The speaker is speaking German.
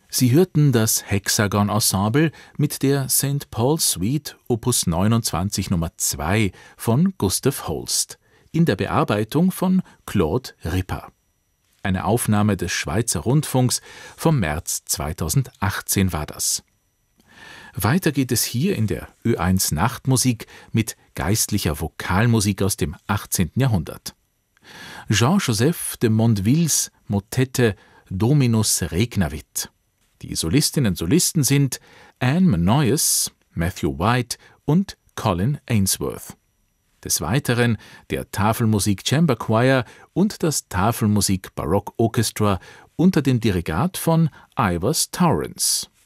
Sie hörten das Hexagon Ensemble mit der St. Paul Suite Opus 29 Nummer 2 von Gustav Holst in der Bearbeitung von Claude Ripper. Eine Aufnahme des Schweizer Rundfunks vom März 2018 war das. Weiter geht es hier in der Ö1 Nachtmusik mit geistlicher Vokalmusik aus dem 18. Jahrhundert. Jean-Joseph de Mondevilles Motette Dominus Regnavit. Die Solistinnen und Solisten sind Anne Menoyes, Matthew White und Colin Ainsworth. Des Weiteren der Tafelmusik Chamber Choir und das Tafelmusik Baroque Orchestra unter dem Dirigat von Ivors Torrance.